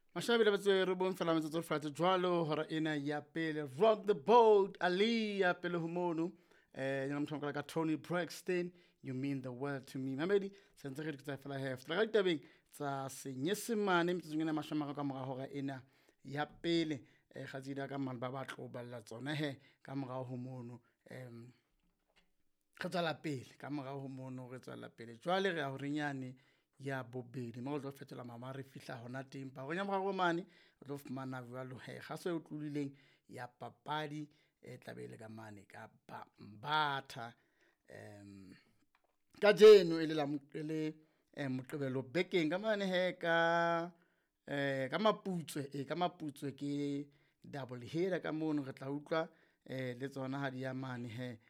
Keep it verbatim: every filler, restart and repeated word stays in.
Mashabile ba tse re bon fela metsotso flatse jwalo hora ena ya pele rock the boat Ali ya pele humono eh yana mthonka ka Tony Braxton you mean the world to me mamedi sentse re ditsa fela half tla ga ditabeng tsa senyesemane metsotso ngena mashama ka mora hora ena ya pele eh gatsida ka mane ba ba tlo balla tsona he ka mora humono em re tsala pele ka mora humono re tsala pele jwale re a ho rinyane ya bobedi mo go fetola mama re fihla hona teng pa go nya morago mane o tlo fumana jwalo he ga se o tlulileng ya papadi e tlabele ka mane ka batha em ka jeno ile la ile moqebelo bekeng ka mane he ka eh ka maputswe e ka maputswe ke double header ka mono re tla utlwa eh le tsona ha di ya mane he